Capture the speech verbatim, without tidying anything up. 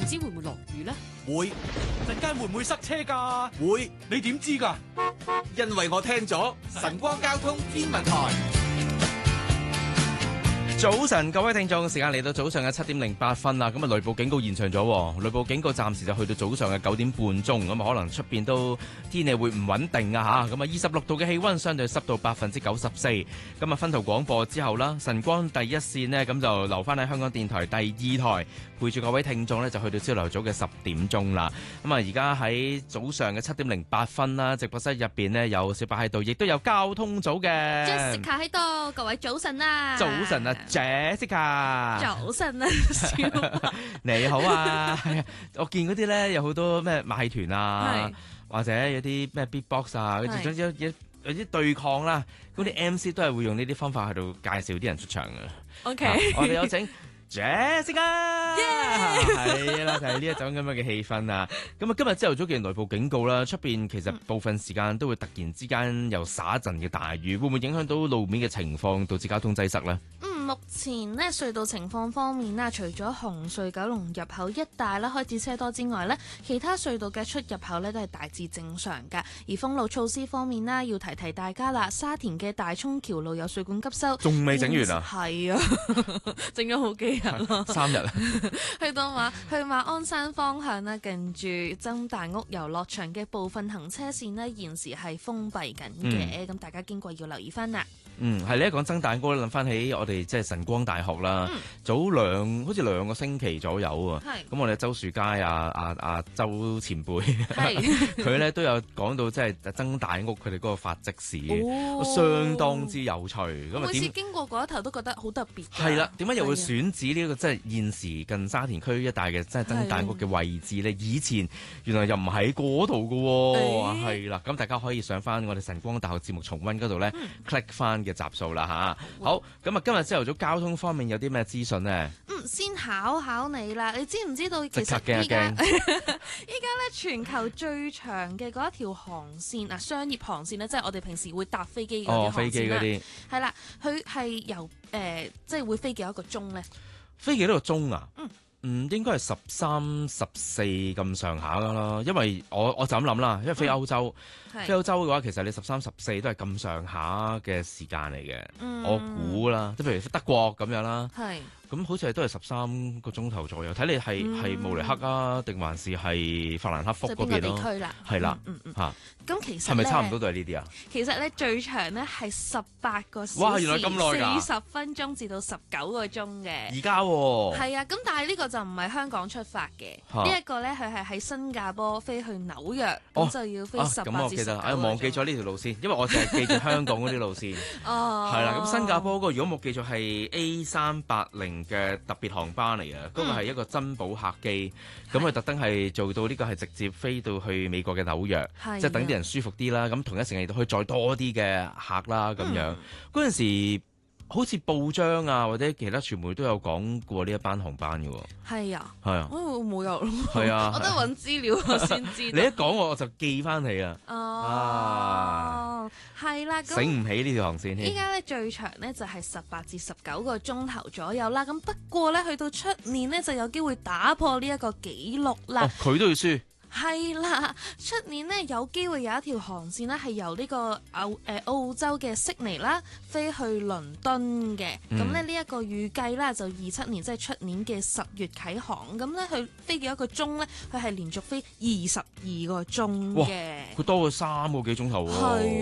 知會唔會落雨咧？ 會。 陣間會唔會塞車㗎？ 會。 你點知㗎？ 因為我聽咗晨光交通天文台。 早晨，各位聽眾，時間嚟到早上嘅七點零八分啦。咁啊，雷暴警告延長咗，雷暴警告暫時就去到早上嘅九點半鐘。咁啊，可能出邊都天氣會唔穩定啊吓。咁啊，二十六度嘅氣溫，相對濕度百分之九十四。咁啊，分途廣播之後啦，晨光第一線呢，咁就留翻喺香港電台第二台，陪住各位聽眾呢，就去到朝頭早嘅十點鐘啦。咁啊，而家喺早上嘅七點零八分啦，直播室入邊呢，有小白喺度，亦都有交通組嘅 Jessica 喺度，各位早晨啊！ 早晨啊！Jessica， 早晨啊，小白你好啊！係啊，我見嗰啲咧有好多咩馬戲團啊，或者有啲咩 beatbox 啊，跟住總之有有有啲對抗啦，嗰啲 M C 都係會用呢啲方法喺度介紹啲人出場嘅。 OK， 啊、我哋有請 Jessica， 係啦，就係呢一種咁樣嘅氣氛啊！咁啊，今日朝頭早嘅雷暴警告啦，出邊其實部分時間都會突然之間又灑一陣嘅大雨，會唔會影響到路面嘅情況，導致交通擠塞咧？ 目前呢，隧道情況方面啦，除咗紅隧九龍入口一帶啦開始車多之外呢，其他隧道嘅出入口呢都係大致正常㗎。而封路措施方面啦，要提提大家啦，沙田嘅大涌橋路有水管急修， 仲未整完啊？ 係啊，整咗好幾日咯， 三日啊！ 去到馬去馬鞍山方向啦，近住曾大屋遊樂場嘅部分行車線呢，現時係封閉緊嘅，咁、嗯、大家經過要留意翻啦。 嗯，係呢一講曾大屋咧，諗翻起我哋即係晨光大學啦，嗯、早兩好似兩個星期左右啊，咁我哋周樹佳啊啊啊周前輩，佢咧都有講到即係曾大屋佢哋嗰個發跡史，哦、相當之有趣。咁啊， 每次經過嗰一頭都覺得好特別。 係啦，點解又會選址呢、這、一個即係現時近沙田區一帶嘅即係曾大屋嘅位置咧？以前原來又唔喺嗰度㗎喎，係啦，咁大家可以上翻我哋晨光大學節目重溫嗰度咧 click 翻嘅集數啦吓，好，咁啊今日朝頭早交通方面有啲咩資訊呢？ 嗯，先考考你啦，你知唔知道其實驚一驚依家咧全球最長嘅嗰一條航線啊，商業航線呢，即係我哋平時會搭飛機嗰啲航線啦，係啦，佢係由誒、呃、即係會飛幾多個鐘咧？ 飛幾多個鐘啊？ 嗯。 嗯，應該係十三、十四咁上下噶啦，因為我我就咁諗啦，因為飛歐洲，嗯、飛歐洲嘅話，其實你十三、十四都係咁上下嘅時間嚟嘅，嗯、我估啦，即係譬如德國咁樣啦。咁好似係都係十三個鐘頭左右，睇你係係、嗯、慕尼黑啊，定還是係法蘭克福嗰邊咯？係啦， 嗯嗯嚇。 咁其實係咪差唔多都係呢啲啊？ 其實咧最長咧係十八個小時， 哇！原來咁耐㗎， 四十分鐘至到十九個鐘嘅。 而家喎。係啊，咁但係呢個就唔係香港出發嘅，呢一個咧佢係喺新加坡飛去紐約，咁、哦、就要飛十八至十九個鐘。咁我記得，我忘記咗呢條路線，因為我淨係記住香港嗰啲路線。哦。係啦，咁新加坡嗰個如果冇記錯係 A 三八零嘅特別航班嚟嘅，嗰、嗯、個係一個珍寶客機，咁佢特登係做到呢個係直接飛到去美國嘅紐約，即係等啲人舒服啲啦。咁同一時間亦都可以載多啲嘅客啦，咁樣嗰陣、嗯、時好似報章啊或者其他傳媒都有講過呢一班航班嘅喎。係啊，係啊，我冇有咯。係啊，我都揾資料我先知道。你一講我我就記翻起啦。哦，係啦、啊，醒唔起呢條航線添。依家咧最長咧就係十八至十九個鐘頭左右啦。咁不過咧去到出年咧就有機會打破呢一個紀錄啦。佢、哦、都要輸。係啦，出年呢，有機會有一條航線呢係由呢個澳誒、呃、澳洲嘅悉尼啦飛去倫敦嘅。咁咧呢一個預計啦就二七年即係出年嘅十月啟航。咁咧佢飛幾多個鐘咧？佢係連續飛二十二個鐘嘅。佢多過三個幾鐘頭喎。